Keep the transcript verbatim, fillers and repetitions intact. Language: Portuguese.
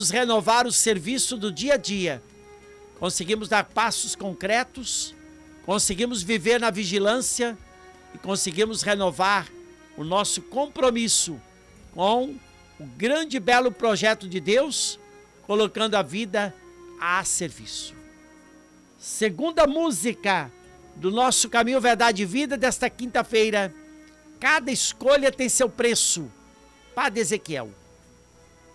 renovar o serviço do dia a dia, conseguimos dar passos concretos, conseguimos viver na vigilância e conseguimos renovar o nosso compromisso com o grande e belo projeto de Deus, colocando a vida a serviço. Segunda música do nosso Caminho, Verdade e Vida desta quinta-feira: cada escolha tem seu preço. Padre Ezequiel.